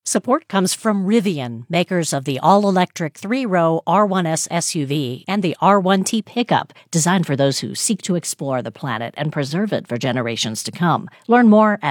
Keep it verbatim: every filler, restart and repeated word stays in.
Support comes from Rivian, makers of the all-electric three-row R one S S U V and the R one T pickup, designed for those who seek to explore the planet and preserve it for generations to come. Learn more at